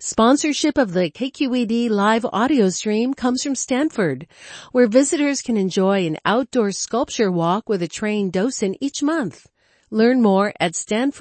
Sponsorship of the KQED live audio stream comes from Stanford, where visitors can enjoy an outdoor sculpture walk with a trained docent each month. Learn more at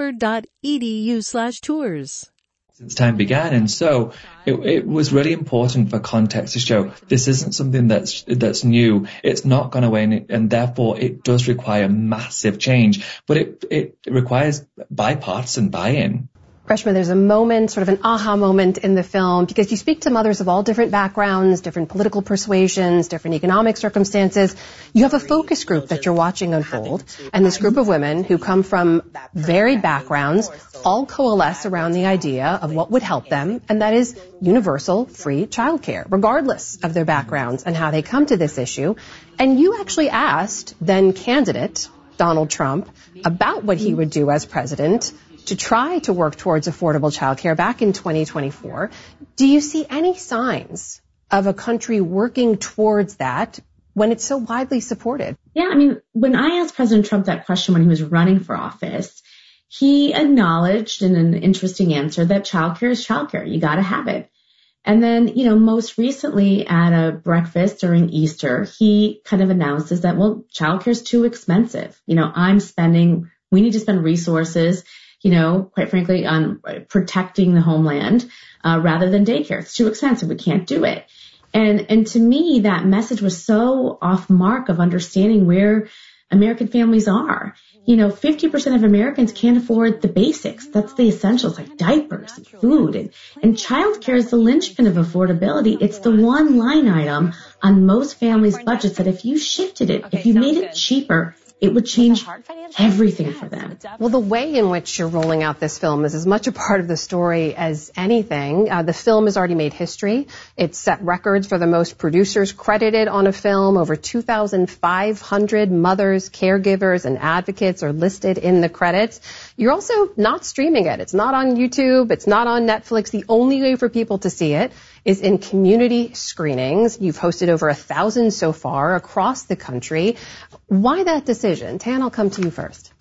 stanford.edu/tours. Since time began, and so it was really important for context to show this isn't something that's new. It's not gone away, and therefore it does require massive change, but it requires bipartisan buy-in. Reshma, there's a moment, sort of an aha moment in the film, because you speak to mothers of all different backgrounds, different political persuasions, different economic circumstances. You have a focus group that you're watching unfold, and this group of women who come from varied backgrounds all coalesce around the idea of what would help them, and that is universal free childcare, regardless of their backgrounds and how they come to this issue. And you actually asked then candidate Donald Trump about what he would do as president to try to work towards affordable childcare back in 2024. Do you see any signs of a country working towards that when it's so widely supported? Yeah, I mean, when I asked President Trump that question when he was running for office, he acknowledged in an interesting answer that childcare is childcare. You got to have it. And then, most recently at a breakfast during Easter, he kind of announces that, well, childcare is too expensive. We need to spend resources quite frankly, on protecting the homeland rather than daycare. It's too expensive. We can't do it. And to me, that message was so off mark of understanding where American families are. 50% of Americans can't afford the basics. That's the essentials like diapers and food. And childcare is the linchpin of affordability. It's the one line item on most families' budgets that if you shifted it, if you made it cheaper, it would change everything for them. Well, the way in which you're rolling out this film is as much a part of the story as anything. The film has already made history. It's set records for the most producers credited on a film. Over 2,500 mothers, caregivers, and advocates are listed in the credits. You're also not streaming it. It's not on YouTube. It's not on Netflix. The only way for people to see it is in community screenings. You've hosted over 1,000 so far across the country. Why that decision? Tan, I'll come to you first.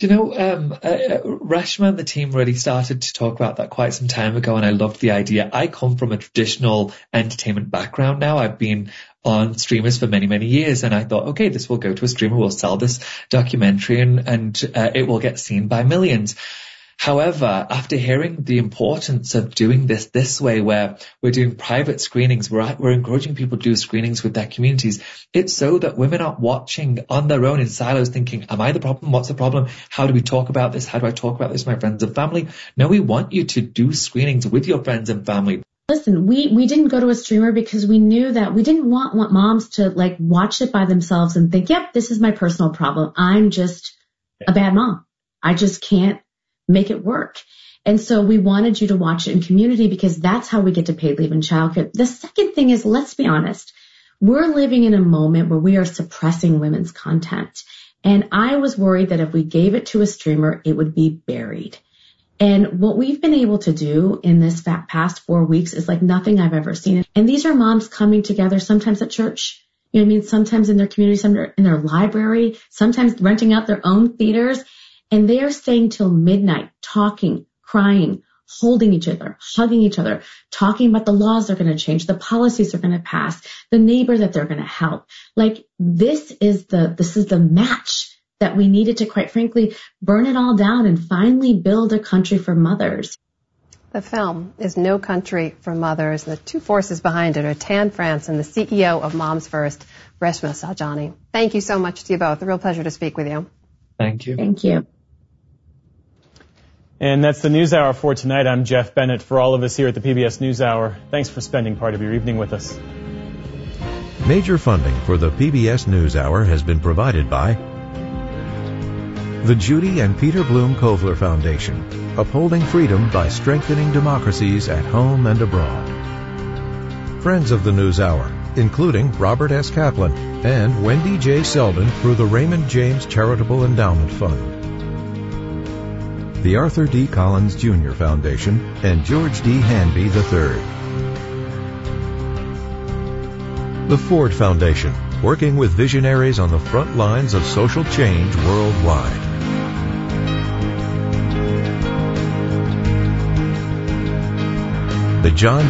Reshma and the team really started to talk about that quite some time ago, and I loved the idea. I come from a traditional entertainment background now. I've been on streamers for many, many years, and I thought, okay, this will go to a streamer, we'll sell this documentary, and it will get seen by millions. However, after hearing the importance of doing this way, where we're doing private screenings, we're encouraging people to do screenings with their communities, it's so that women aren't watching on their own in silos thinking, am I the problem? What's the problem? How do we talk about this? How do I talk about this with my friends and family? No, we want you to do screenings with your friends and family. Listen, we didn't go to a streamer because we knew that we didn't want moms to watch it by themselves and think, yep, this is my personal problem. I'm just a bad mom. I just can't make it work. And so we wanted you to watch it in community because that's how we get to paid leave in childcare. The second thing is, let's be honest, we're living in a moment where we are suppressing women's content. And I was worried that if we gave it to a streamer, it would be buried. And what we've been able to do in this past 4 weeks is like nothing I've ever seen. And these are moms coming together, sometimes at church, sometimes in their community, sometimes in their library, sometimes renting out their own theaters. And they are staying till midnight, talking, crying, holding each other, hugging each other, talking about the laws they're going to change, the policies they're going to pass, the neighbor that they're going to help. This is the match that we needed to, quite frankly, burn it all down and finally build a country for mothers. The film is No Country for Mothers. The two forces behind it are Tan France and the CEO of Moms First, Reshma Saujani. Thank you so much to you both. A real pleasure to speak with you. Thank you. Thank you. And that's the NewsHour for tonight. I'm Jeff Bennett. For all of us here at the PBS NewsHour, thanks for spending part of your evening with us. Major funding for the PBS NewsHour has been provided by the Judy and Peter Bloom Kovler Foundation, upholding freedom by strengthening democracies at home and abroad. Friends of the NewsHour, including Robert S. Kaplan and Wendy J. Selden through the Raymond James Charitable Endowment Fund. The Arthur D. Collins Jr. Foundation and George D. Hanby III. The Ford Foundation, working with visionaries on the front lines of social change worldwide. The John